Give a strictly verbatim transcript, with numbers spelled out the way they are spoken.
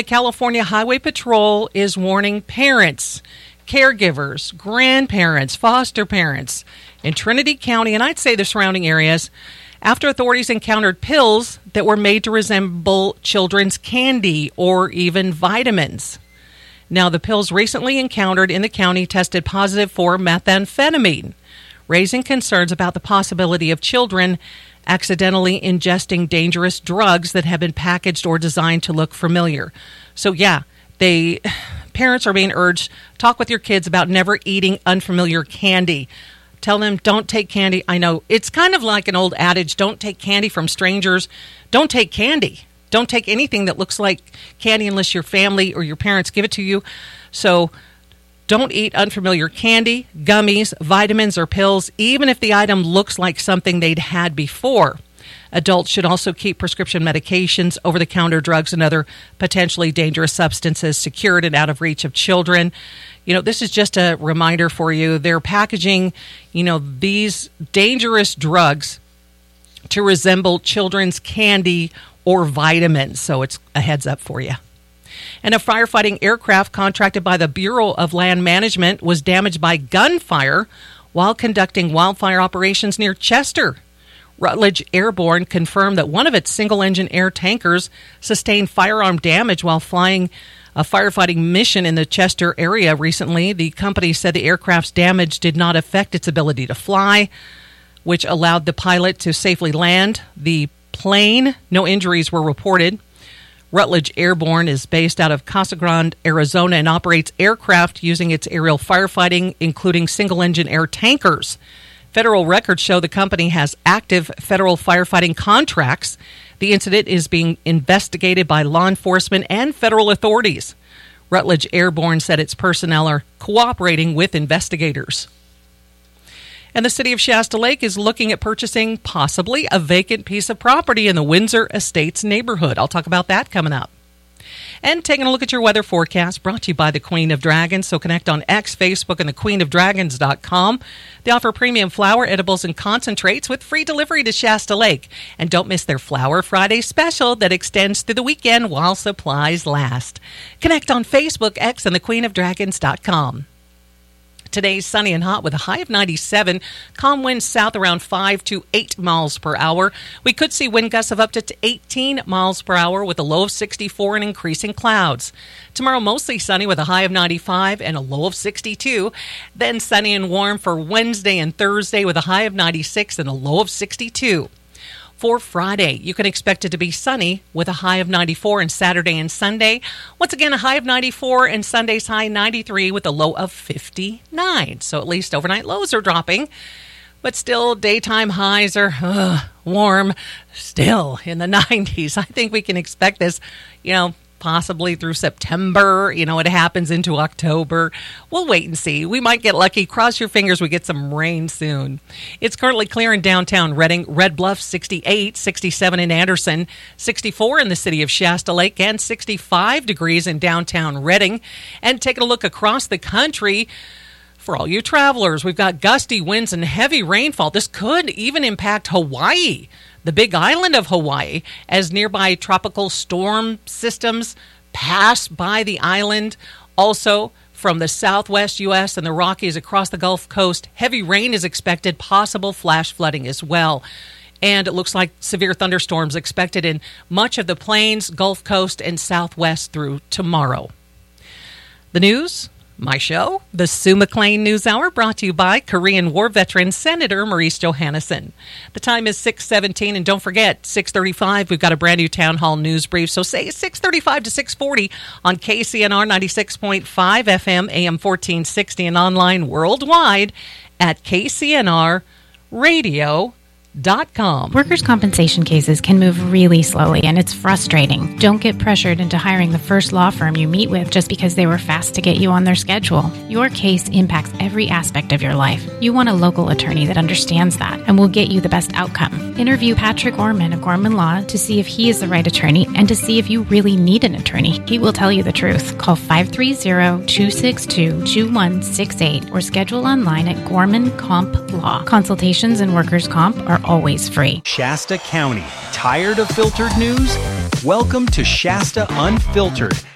California Highway Patrol is warning parents, caregivers, grandparents, foster parents in Trinity County, and I'd say the surrounding areas, after authorities encountered pills that were made to resemble children's candy or even vitamins. Now, the pills recently encountered in the county tested positive for methamphetamine, raising concerns about the possibility of children accidentally ingesting dangerous drugs that have been packaged or designed to look familiar. So, yeah, they parents are being urged, talk with your kids about never eating unfamiliar candy. Tell them, don't take candy. I know it's kind of like an old adage, don't take candy from strangers. Don't take candy. Don't take anything that looks like candy unless your family or your parents give it to you. So don't eat unfamiliar candy, gummies, vitamins, or pills, even if the item looks like something they'd had before. Adults should also keep prescription medications, over-the-counter drugs, and other potentially dangerous substances secured and out of reach of children. You know, this is just a reminder for you. They're packaging, you know, these dangerous drugs to resemble children's candy or vitamins. So it's a heads up for you. And a firefighting aircraft contracted by the Bureau of Land Management was damaged by gunfire while conducting wildfire operations near Chester. Rutledge Airborne confirmed that one of its single-engine air tankers sustained firearm damage while flying a firefighting mission in the Chester area recently. The company said the aircraft's damage did not affect its ability to fly, which allowed the pilot to safely land the plane. No injuries were reported. Rutledge Airborne is based out of Casa Grande, Arizona, and operates aircraft using its aerial firefighting, including single-engine air tankers. Federal records show the company has active federal firefighting contracts. The incident is being investigated by law enforcement and federal authorities. Rutledge Airborne said its personnel are cooperating with investigators. And the city of Shasta Lake is looking at purchasing possibly a vacant piece of property in the Windsor Estates neighborhood. I'll talk about that coming up. And taking a look at your weather forecast, brought to you by the Queen of Dragons. So connect on X, Facebook, and the queen of dragons dot com. They offer premium flower, edibles, and concentrates with free delivery to Shasta Lake. And don't miss their Flower Friday special that extends through the weekend while supplies last. Connect on Facebook, X, and the queen of dragons dot com. Today's sunny and hot with a high of ninety-seven. Calm winds south around five to eight miles per hour. We could see wind gusts of up to eighteen miles per hour with a low of sixty-four and increasing clouds. Tomorrow mostly sunny with a high of ninety-five and a low of sixty-two. Then sunny and warm for Wednesday and Thursday with a high of ninety-six and a low of sixty-two. For Friday, you can expect it to be sunny with a high of ninety-four, and Saturday and Sunday, once again, a high of ninety-four, and Sunday's high ninety-three with a low of fifty-nine. So at least overnight lows are dropping, but still daytime highs are uh, warm, still in the nineties. I think we can expect this, you know, possibly through September. You know, it happens into October. We'll wait and see. We might get lucky. Cross your fingers we get some rain soon. It's currently clear in downtown Redding. Red Bluff, sixty-eight, sixty-seven in Anderson, sixty-four in the city of Shasta Lake, and sixty-five degrees in downtown Redding. And taking a look across the country, for all you travelers, we've got gusty winds and heavy rainfall. This could even impact Hawaii, the big island of Hawaii, as nearby tropical storm systems pass by the island. Also, from the southwest U S and the Rockies across the Gulf Coast, heavy rain is expected, possible flash flooding as well. And it looks like severe thunderstorms expected in much of the plains, Gulf Coast, and southwest through tomorrow. The news, my show, the Sue McLean News Hour, brought to you by Korean War veteran Senator Maurice Johannesson. The time is six seventeen, and don't forget, six thirty-five, we've got a brand new Town Hall News Brief. So say six thirty-five to six forty on K C N R ninety-six point five F M, A M fourteen sixty, and online worldwide at K C N R radio dot com. Workers' compensation cases can move really slowly, and it's frustrating. Don't get pressured into hiring the first law firm you meet with just because they were fast to get you on their schedule. Your case impacts every aspect of your life. You want a local attorney that understands that and will get you the best outcome. Interview Patrick Orman of Gorman Law to see if he is the right attorney and to see if you really need an attorney. He will tell you the truth. Call five three zero, two six two, two one six eight or schedule online at Gorman Comp Law. Consultations and workers' comp are always free. Shasta County. Tired of filtered news? Welcome to Shasta Unfiltered,